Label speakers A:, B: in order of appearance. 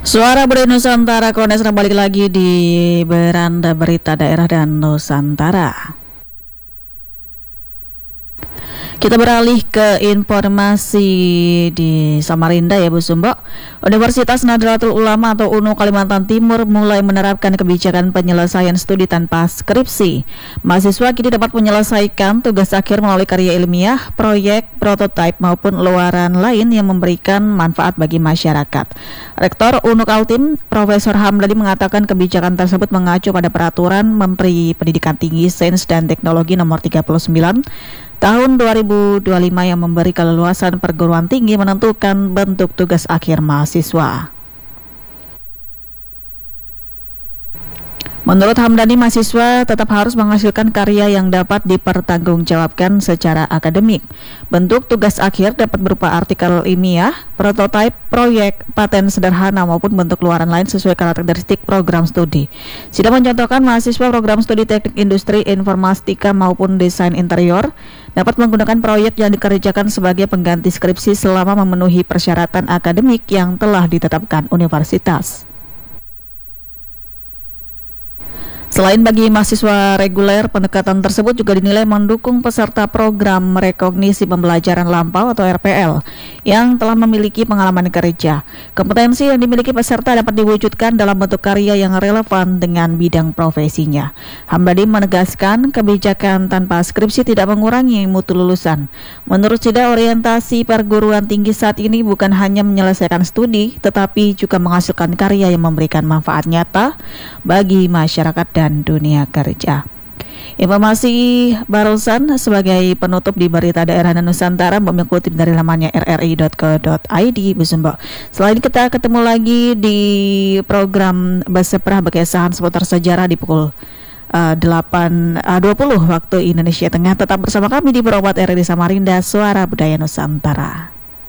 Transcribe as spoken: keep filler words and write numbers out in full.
A: Suara Budaya Nusantara Krones balik lagi di beranda berita daerah dan Nusantara. Kita beralih ke informasi di Samarinda ya Bu Sumbo. Universitas Nahdlatul Ulama atau U N U Kalimantan Timur mulai menerapkan kebijakan penyelesaian studi tanpa skripsi. Mahasiswa kini dapat menyelesaikan tugas akhir melalui karya ilmiah, proyek, prototipe maupun luaran lain yang memberikan manfaat bagi masyarakat. Rektor U N U Kaltim, Profesor Hamdani mengatakan kebijakan tersebut mengacu pada peraturan Menteri Pendidikan Tinggi, Sains dan Teknologi nomor tiga puluh sembilan tahun dua ribu dua puluh lima yang memberi keleluasan perguruan tinggi menentukan bentuk tugas akhir mahasiswa. Menurut Hamdani, mahasiswa tetap harus menghasilkan karya yang dapat dipertanggungjawabkan secara akademik. Bentuk tugas akhir dapat berupa artikel ilmiah, prototipe, proyek, paten sederhana maupun bentuk luaran lain sesuai karakteristik program studi. Sida mencontohkan mahasiswa program studi teknik industri, informatika maupun desain interior dapat menggunakan proyek yang dikerjakan sebagai pengganti skripsi selama memenuhi persyaratan akademik yang telah ditetapkan universitas. Selain bagi mahasiswa reguler, pendekatan tersebut juga dinilai mendukung peserta program rekognisi pembelajaran lampau atau R P L yang telah memiliki pengalaman kerja. Kompetensi yang dimiliki peserta dapat diwujudkan dalam bentuk karya yang relevan dengan bidang profesinya. Hamdani menegaskan kebijakan tanpa skripsi tidak mengurangi mutu lulusan. Menurut Sida, orientasi perguruan tinggi saat ini bukan hanya menyelesaikan studi, tetapi juga menghasilkan karya yang memberikan manfaat nyata bagi masyarakat dan dan dunia kerja. Informasi barusan sebagai penutup di berita daerah dan Nusantara mengikuti dari lamannya r r i dot co dot i d Bu Sumbo. Selain kita ketemu lagi di program Baseprah Berkesahan seputar sejarah di pukul uh, delapan dua puluh waktu Indonesia Tengah. Tetap bersama kami di Berobat R R I Samarinda, Suara Budaya Nusantara.